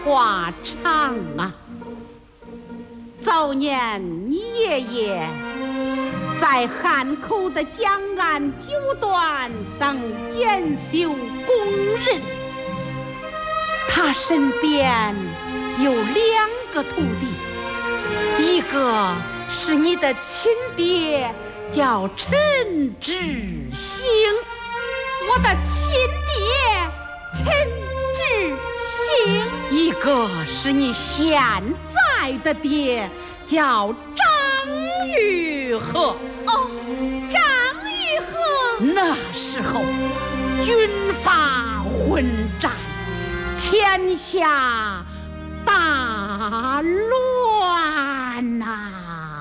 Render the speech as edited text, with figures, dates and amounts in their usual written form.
话长啊。早年你爷爷在汉口的江岸九段当检修工人，他身边有2个徒弟，一个是你的亲爹，叫陈志兴。 我的亲爹陈志兴。 一个是你现在的爹，叫张玉和。 哦，张玉和。 那时候军阀混战，天下大乱。